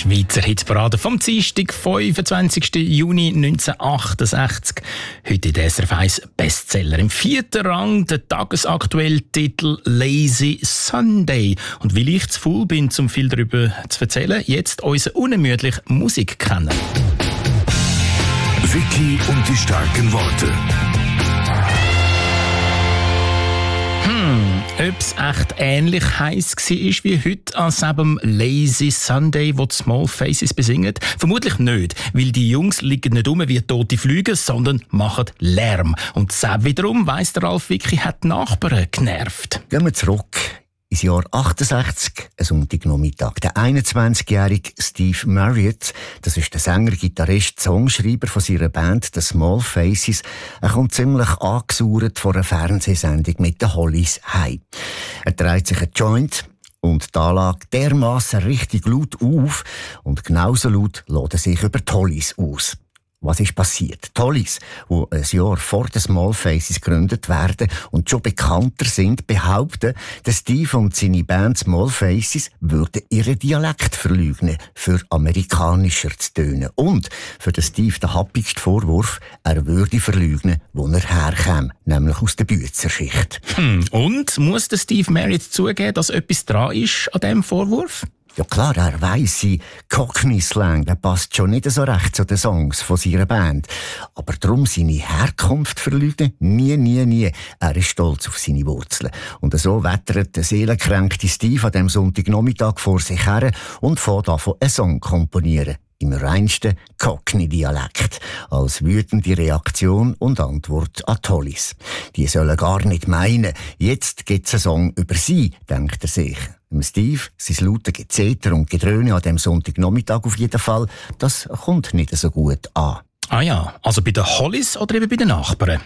Schweizer Hitparade vom Dienstag, 25. Juni 1968. Heute der SRF 1 Bestseller. Im 4. Rang der tagesaktuelle Titel «Lazy Sunday». Und weil ich zu faul bin, um viel darüber zu erzählen, jetzt unseren unermüdlichen Musikkenner. Vicky und die starken Worte. Ob es echt ähnlich heiß war wie heute an diesem Lazy Sunday, wo die Small Faces besingen? Vermutlich nicht, weil die Jungs liegen nicht rum wie tote Flüge, sondern machen Lärm. Und das wiederum, weiss der Ralf Vicky, hat die Nachbarn genervt. Gehen wir zurück ins Jahr 68, ein Sonntagnachmittag. Der 21-jährige Steve Marriott, das ist der Sänger, Gitarrist, Songschreiber von seiner Band The Small Faces, er kommt ziemlich angesauert vor einer Fernsehsendung mit den Hollies heim. Er dreht sich ein Joint und die Anlage dermassen richtig laut auf und genauso laut lässt er sich über die Hollies aus. Was ist passiert? Die Hollies, die ein Jahr vor den Small Faces gegründet werden und schon bekannter sind, behaupten, dass Steve und seine Band Small Faces würden ihren Dialekt verleugnen, für amerikanischer zu tönen. Und für den Steve der happigste Vorwurf, er würde verleugnen, wo er herkäme, nämlich aus der Büezerschicht. Und muss der Steve Marriott zugeben, dass etwas dran ist an diesem Vorwurf? Ja klar, er weiss, sein Cockney-Slang, der passt schon nicht so recht zu den Songs von seiner Band. Aber darum seine Herkunft verleugnen? Nie. Er ist stolz auf seine Wurzeln. Und so wettert der seelenkränkte Steve an diesem Sonntagnachmittag vor sich her und fängt an, einen Song zu komponieren. Im reinsten Cockney-Dialekt. Als wütende Reaktion und Antwort an die Hollies. Die sollen gar nicht meinen, jetzt gibt's einen Song über sie, denkt er sich. Steve, sein lautes Gezeter und Gedröhne an diesem Sonntagnachmittag auf jeden Fall, das kommt nicht so gut an. Ah ja, also bei den Hollies oder eben bei den Nachbarn?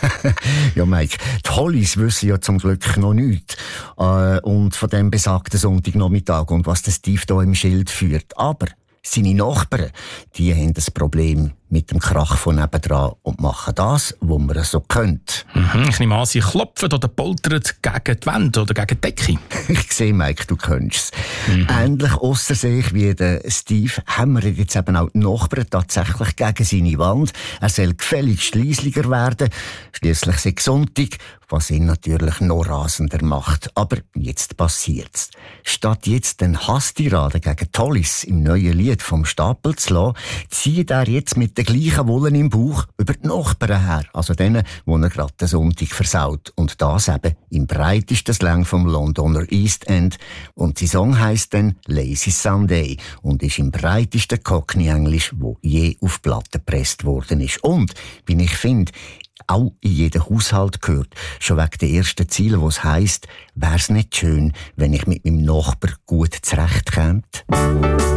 Ja, Mike, die Hollies wissen ja zum Glück noch nichts. Und von dem besagten Sonntagnachmittag und was der Steve da im Schild führt. Aber seine Nachbarn, die haben das Problem mit dem Krach von nebendran und machen das, was man so könnte. Ich nehme an, sie klopfen oder poltern gegen die Wand oder gegen die Decke. Ich sehe, Mike, du könntest es. Ähnlich ausser sich wie der Steve hämmern jetzt eben auch die Nachbarn tatsächlich gegen seine Wand. Er soll gefälligst leislicher werden. Schliesslich sei Sonntag, was ihn natürlich noch rasender macht. Aber jetzt passiert's. Statt jetzt den Hasstiraden gegen die Hollies im neuen Lied vom Stapel zu lassen, zieht er jetzt mit der gleichen Wolle im Bauch über die Nachbarn her. Also denen, wo er gerade den Sonntag versaut. Und das eben im breitesten Slang vom Londoner East End. Und sein Song heisst dann «Lazy Sunday» und ist im breitesten Cockney-Englisch, wo je auf Platte gepresst worden ist. Und, wie ich finde, auch in jeden Haushalt gehört. Schon wegen der ersten Ziele, wo es heisst, wär's nicht schön, wenn ich mit meinem Nachbar gut zurechtkäme?